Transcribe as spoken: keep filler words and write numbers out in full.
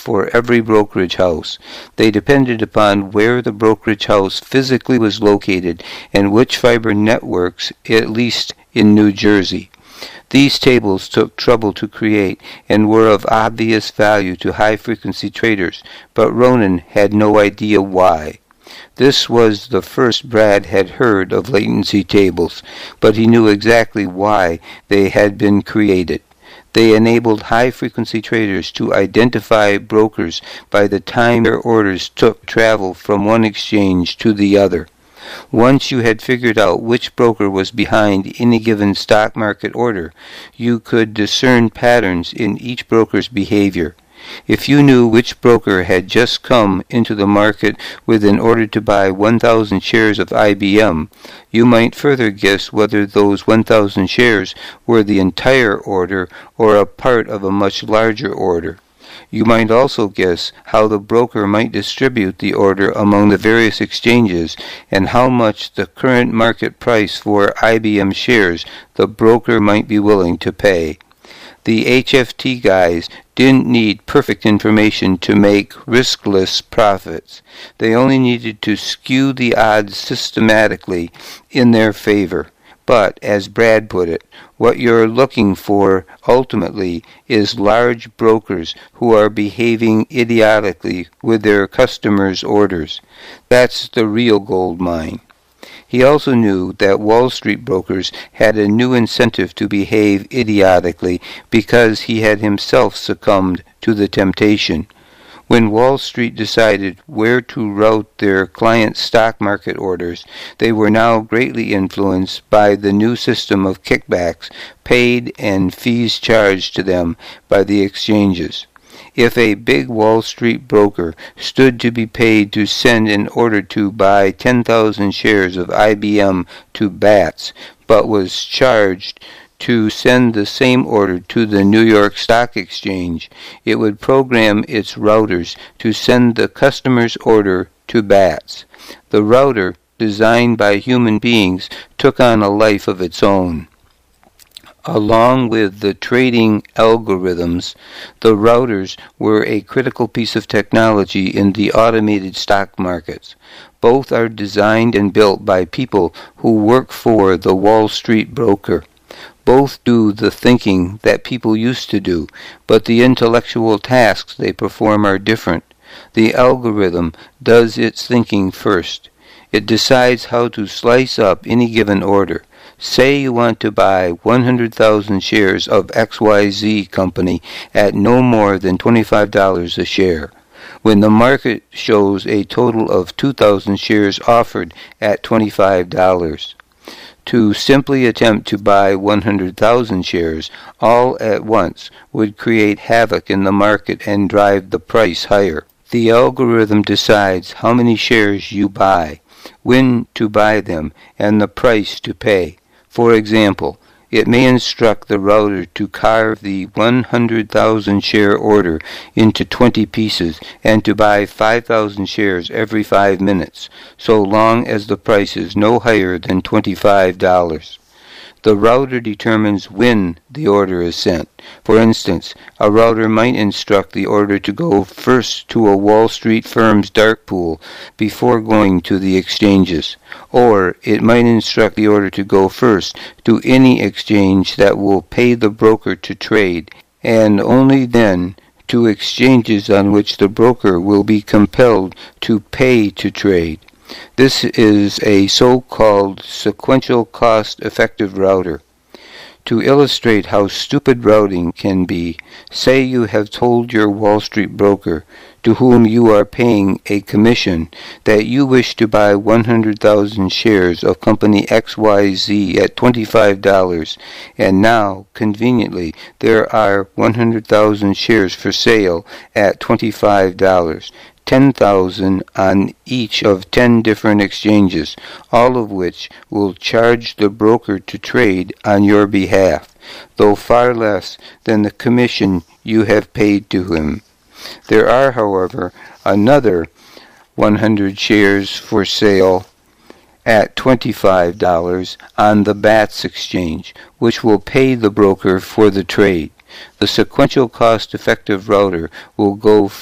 for every brokerage house. They depended upon where the brokerage house physically was located and which fiber networks, at least in New Jersey. These tables took trouble to create and were of obvious value to high-frequency traders, but Ronan had no idea why. This was the first Brad had heard of latency tables, but he knew exactly why they had been created. They enabled high-frequency traders to identify brokers by the time their orders took travel from one exchange to the other. Once you had figured out which broker was behind any given stock market order, you could discern patterns in each broker's behavior. If you knew which broker had just come into the market with an order to buy one thousand shares of I B M, you might further guess whether those one thousand shares were the entire order or a part of a much larger order. You might also guess how the broker might distribute the order among the various exchanges and how much the current market price for I B M shares the broker might be willing to pay. The H F T guys didn't need perfect information to make riskless profits. They only needed to skew the odds systematically in their favor. But, as Brad put it, what you're looking for ultimately is large brokers who are behaving idiotically with their customers' orders. That's the real gold mine. He also knew that Wall Street brokers had a new incentive to behave idiotically because he had himself succumbed to the temptation. When Wall Street decided where to route their clients' stock market orders, they were now greatly influenced by the new system of kickbacks paid and fees charged to them by the exchanges. If a big Wall Street broker stood to be paid to send an order to buy ten thousand shares of I B M to Bats, but was charged to send the same order to the New York Stock Exchange, it would program its routers to send the customer's order to Bats. The router, designed by human beings, took on a life of its own. Along with the trading algorithms, the routers were a critical piece of technology in the automated stock markets. Both are designed and built by people who work for the Wall Street broker. Both do the thinking that people used to do, but the intellectual tasks they perform are different. The algorithm does its thinking first. It decides how to slice up any given order. Say you want to buy one hundred thousand shares of X Y Z company at no more than twenty-five dollars a share. When the market shows a total of two thousand shares offered at twenty-five dollars. To simply attempt to buy one hundred thousand shares all at once would create havoc in the market and drive the price higher. The algorithm decides how many shares you buy, when to buy them, and the price to pay. For example, it may instruct the router to carve the one hundred thousand share order into twenty pieces and to buy five thousand shares every five minutes, so long as the price is no higher than twenty-five dollars. The router determines when the order is sent. For instance, a router might instruct the order to go first to a Wall Street firm's dark pool before going to the exchanges, or it might instruct the order to go first to any exchange that will pay the broker to trade, and only then to exchanges on which the broker will be compelled to pay to trade. This is a so-called sequential cost-effective router. To illustrate how stupid routing can be, say you have told your Wall Street broker, to whom you are paying a commission, that you wish to buy one hundred thousand shares of company X Y Z at twenty-five dollars, and now, conveniently, there are one hundred thousand shares for sale at twenty-five dollars. ten thousand on each of ten different exchanges, all of which will charge the broker to trade on your behalf, though far less than the commission you have paid to him. There are, however, another one hundred shares for sale at twenty-five dollars on the Bats exchange, which will pay the broker for the trade. The sequential cost-effective router will go